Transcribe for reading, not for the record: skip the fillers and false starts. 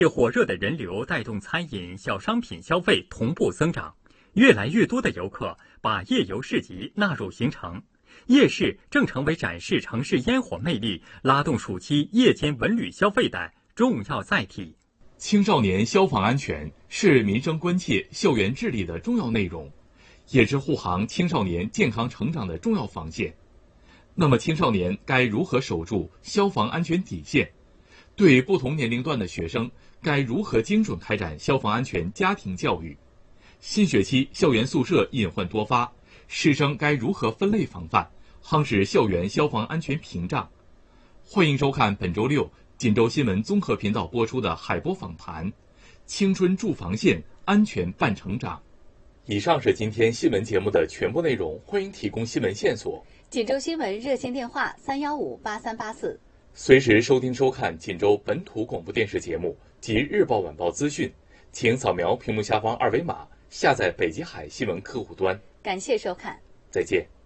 火热的人流带动餐饮、小商品消费同步增长，越来越多的游客把夜游市集纳入行程。夜市正成为展示城市烟火魅力、拉动暑期夜间文旅消费的重要载体。 青少年消防安全是民生关切、校园治理的重要内容，也是护航青少年健康成长的重要防线。那么，青少年该如何守住消防安全底线？对不同年龄段的学生，该如何精准开展消防安全家庭教育？新学期校园宿舍隐患多发，师生该如何分类防范，夯实校园消防安全屏障？欢迎收看本周六锦州新闻综合频道播出的海波访谈：青春驻防线，安全伴成长。以上是今天新闻节目的全部内容，欢迎提供新闻线索。 锦州新闻热线电话3158384， 随时收听收看锦州本土广播电视节目及日报晚报资讯，请扫描屏幕下方二维码下载北极海新闻客户端。 感谢收看， 再见。